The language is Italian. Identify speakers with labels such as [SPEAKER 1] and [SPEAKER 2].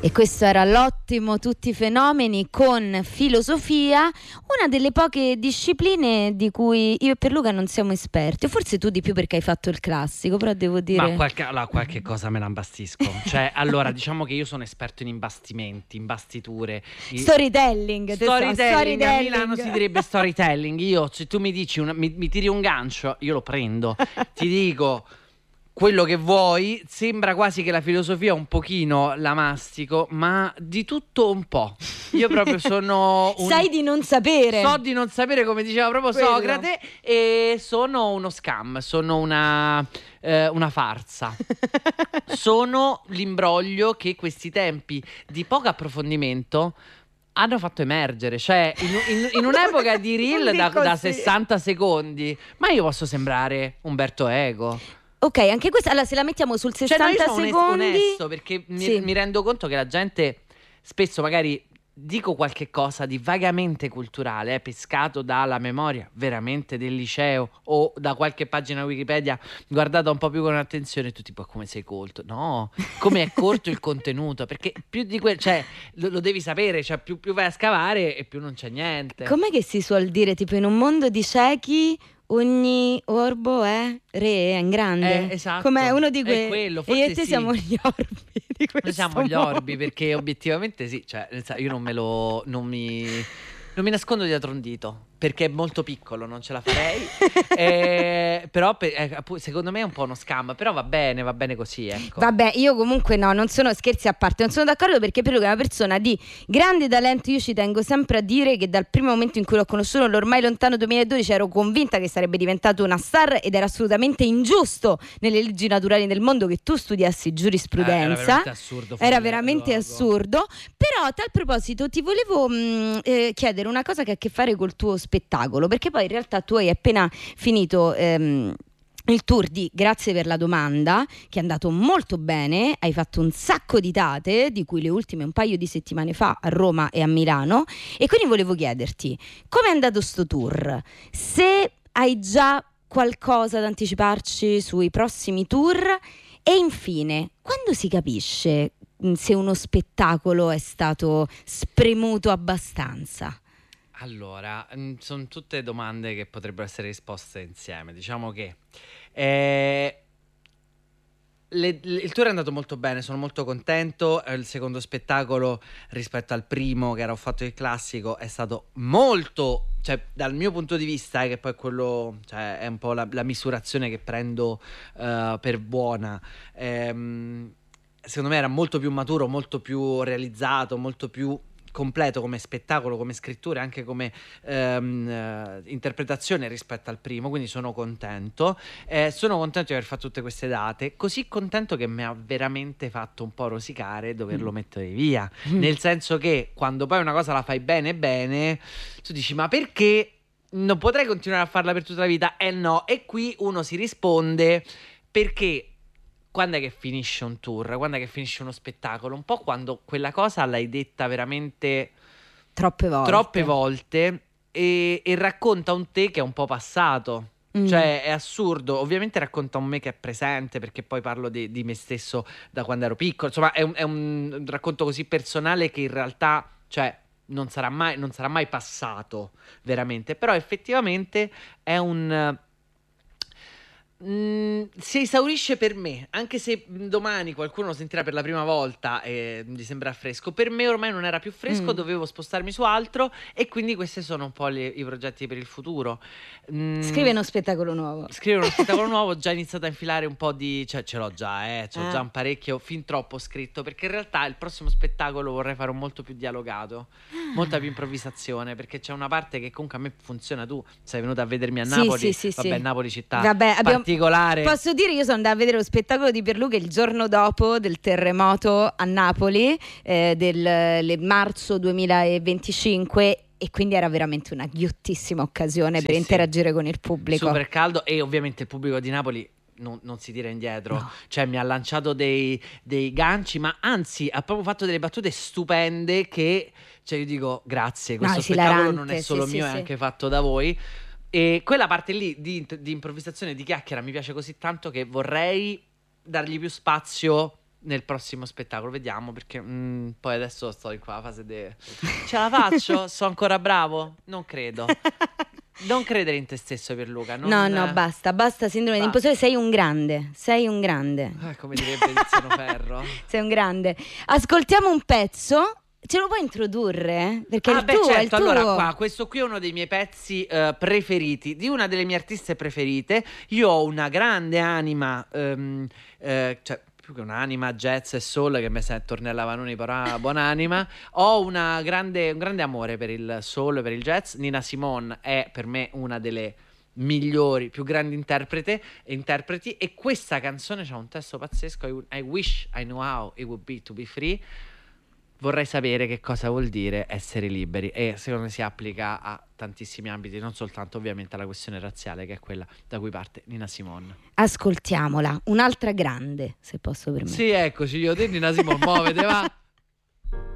[SPEAKER 1] E questo era l'ottimo Tutti i fenomeni con filosofia, una delle poche discipline di cui io e Pierluca non siamo esperti, o forse tu di più perché hai fatto il classico, però devo dire...
[SPEAKER 2] Ma qualche cosa me la imbastisco. Cioè, allora, diciamo che io sono esperto in imbastimenti, imbastiture.
[SPEAKER 1] Storytelling,
[SPEAKER 2] Storytelling, a Milano si direbbe storytelling. Io, se tu mi dici, mi tiri un gancio, io lo prendo. Ti dico... quello che vuoi, sembra quasi che la filosofia un pochino la mastico, ma di tutto un po'. Io proprio sono
[SPEAKER 1] sai di non sapere.
[SPEAKER 2] So di non sapere, come diceva proprio quello. Socrate, e sono uno scam, sono una farsa. Sono l'imbroglio che questi tempi di poco approfondimento hanno fatto emergere, cioè in un'epoca di reel da 60 secondi, ma io posso sembrare Umberto Eco.
[SPEAKER 1] Ok, anche questa, allora se la mettiamo sul 60
[SPEAKER 2] io sono
[SPEAKER 1] secondi...
[SPEAKER 2] onesto, perché mi rendo conto che la gente spesso magari dico qualche cosa di vagamente culturale, pescato dalla memoria veramente del liceo o da qualche pagina Wikipedia guardata un po' più con attenzione, e tu tipo come sei colto? No, come è corto il contenuto, perché più di quel, cioè lo devi sapere, cioè più vai a scavare e più non c'è niente.
[SPEAKER 1] Com'è che si suol dire, tipo in un mondo di ciechi ogni orbo è re, è in grande.
[SPEAKER 2] Esatto.
[SPEAKER 1] Come uno di quei...
[SPEAKER 2] È quello,
[SPEAKER 1] e io e te
[SPEAKER 2] sì.
[SPEAKER 1] siamo gli orbi di questo
[SPEAKER 2] Noi siamo gli
[SPEAKER 1] mondo.
[SPEAKER 2] orbi, perché obiettivamente sì, cioè io non mi nascondo dietro un dito, perché è molto piccolo, non ce la farei. Però secondo me è un po' uno scam, però va bene così, ecco.
[SPEAKER 1] Vabbè, io comunque no, non sono, scherzi a parte, non sono d'accordo, perché Pierluca è una persona di grande talento. Io ci tengo sempre a dire che dal primo momento in cui l'ho conosciuto, l'ormai lontano 2012, ero convinta che sarebbe diventato una star, ed era assolutamente ingiusto nelle leggi naturali del mondo che tu studiassi giurisprudenza. Era veramente assurdo. Però a tal proposito ti volevo chiedere una cosa che ha a che fare col tuo spettacolo, perché poi in realtà tu hai appena finito il tour di Grazie per la domanda, che è andato molto bene, hai fatto un sacco di date, di cui le ultime un paio di settimane fa a Roma e a Milano, e quindi volevo chiederti come è andato sto tour, se hai già qualcosa da anticiparci sui prossimi tour, e infine quando si capisce se uno spettacolo è stato spremuto abbastanza.
[SPEAKER 2] Allora, sono tutte domande che potrebbero essere risposte insieme. Diciamo che il tour è andato molto bene, sono molto contento. Il secondo spettacolo rispetto al primo, che era Ho fatto il classico, è stato molto, cioè dal mio punto di vista, che poi quello, cioè, è un po' la misurazione che prendo per buona. Secondo me era molto più maturo, molto più realizzato, molto più completo come spettacolo, come scrittura, anche come interpretazione rispetto al primo, quindi sono contento. Sono contento di aver fatto tutte queste date, così contento che mi ha veramente fatto un po' rosicare doverlo mettere via, nel senso che quando poi una cosa la fai bene bene, tu dici ma perché non potrei continuare a farla per tutta la vita? No, e qui uno si risponde perché quando è che finisce un tour? Quando è che finisce uno spettacolo? Un po' quando quella cosa l'hai detta veramente troppe volte e racconta un te che è un po' passato. Cioè è assurdo. Ovviamente racconta un me che è presente, perché poi parlo di me stesso da quando ero piccolo. Insomma è un racconto così personale che in realtà, cioè, non sarà mai passato veramente. Però effettivamente è un... si esaurisce per me, anche se domani qualcuno lo sentirà per la prima volta e gli sembra fresco. Per me ormai non era più fresco, dovevo spostarmi su altro, e quindi questi sono un po' i progetti per il futuro.
[SPEAKER 1] Scrive uno spettacolo nuovo.
[SPEAKER 2] Ho già iniziato a infilare un po' di... cioè ce l'ho già, già un parecchio, fin troppo scritto, perché in realtà il prossimo spettacolo vorrei fare un molto più dialogato, molta più improvvisazione, perché c'è una parte che comunque a me funziona. Tu sei venuta a vedermi a Napoli,
[SPEAKER 1] sì.
[SPEAKER 2] Napoli città
[SPEAKER 1] particolare.
[SPEAKER 2] Posso
[SPEAKER 1] dire, io sono andata a vedere lo spettacolo di Pierluca il giorno dopo del terremoto a Napoli, del marzo 2025, e quindi era veramente una ghiottissima occasione per interagire con il pubblico.
[SPEAKER 2] Super caldo, e ovviamente il pubblico di Napoli non si tira indietro, no. Cioè mi ha lanciato dei ganci, ma anzi ha proprio fatto delle battute stupende che, cioè io dico grazie, questo spettacolo non è solo mio, è anche fatto da voi. E quella parte lì di improvvisazione, di chiacchiera mi piace così tanto che vorrei dargli più spazio nel prossimo spettacolo, vediamo, perché poi adesso sto in qua fase ce la faccio? Sono ancora bravo? Non credo. Non credere in te stesso, Pierluca.
[SPEAKER 1] No, basta sindrome dell'impostore, sei un grande.
[SPEAKER 2] Come direbbe Tiziano Ferro.
[SPEAKER 1] Sei un grande. Ascoltiamo un pezzo. Ce lo puoi introdurre? Perché è il tuo.
[SPEAKER 2] Certo. Allora, qua, questo qui è uno dei miei pezzi preferiti, di una delle mie artiste preferite. Io ho una grande anima, cioè più che un'anima jazz e soul, che mi sento Ornella Vanoni, però buonanima. Ho un grande amore per il soul, per il jazz. Nina Simone è per me una delle migliori, più grandi interpreti, e questa canzone c'ha un testo pazzesco. I wish I knew how it would be to be free. Vorrei sapere che cosa vuol dire essere liberi, e secondo me si applica a tantissimi ambiti, non soltanto ovviamente alla questione razziale, che è quella da cui parte Nina Simone.
[SPEAKER 1] Ascoltiamola, un'altra grande, se posso permettere.
[SPEAKER 2] Sì, eccoci, io te Nina Simone, muovete, va.